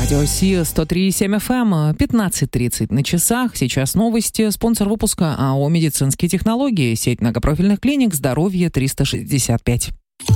Радио Си 103.7 FM, 15:30 на часах. Сейчас новости. Спонсор выпуска АО «Медицинские технологии». Сеть многопрофильных клиник «Здоровье 365».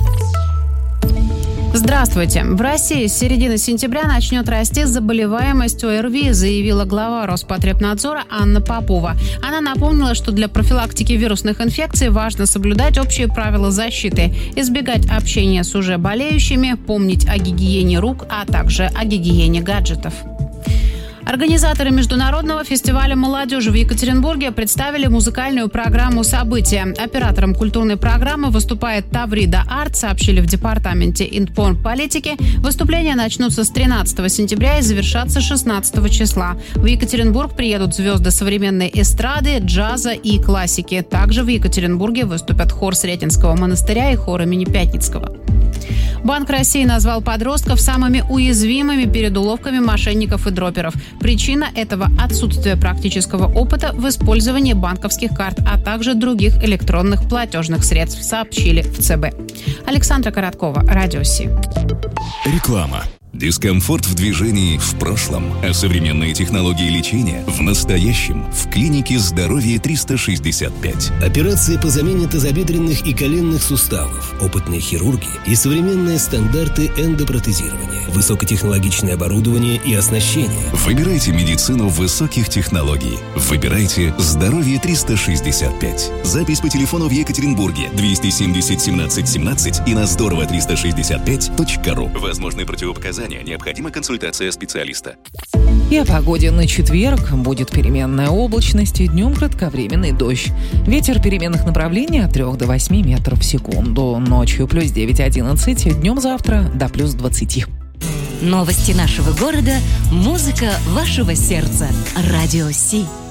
Здравствуйте. В России с середины сентября начнет расти заболеваемость ОРВИ, заявила глава Роспотребнадзора Анна Попова. Она напомнила, что для профилактики вирусных инфекций важно соблюдать общие правила защиты, избегать общения с уже болеющими, помнить о гигиене рук, а также о гигиене гаджетов. Организаторы Международного фестиваля молодежи в Екатеринбурге представили музыкальную программу «События». Оператором культурной программы выступает Таврида Арт, сообщили в департаменте информполитики. Выступления начнутся с 13 сентября и завершатся 16 числа. В Екатеринбург приедут звезды современной эстрады, джаза и классики. Также в Екатеринбурге выступят хор Сретенского монастыря и хор имени Пятницкого. Банк России назвал подростков самыми уязвимыми перед уловками мошенников и дроперов. Причина этого – отсутствие практического опыта в использовании банковских карт, а также других электронных платежных средств, сообщили в ЦБ. Александра Короткова, Радио Си. Реклама. Дискомфорт в движении в прошлом, а современные технологии лечения в настоящем в клинике «Здоровье 365». Операции по замене тазобедренных и коленных суставов, опытные хирурги и современные стандарты эндопротезирования, высокотехнологичное оборудование и оснащение. Выбирайте медицину высоких технологий. Выбирайте «Здоровье 365». Запись по телефону в Екатеринбурге 270 17 17 и на здорово365.ру. Возможны противопоказания. Необходима консультация специалиста. И о погоде на четверг. Будет переменная облачность и днем кратковременный дождь. Ветер переменных направлений от 3 до 8 метров в секунду. Ночью плюс 9-11, днем завтра до плюс 20. Новости нашего города, музыка вашего сердца. Радио Си.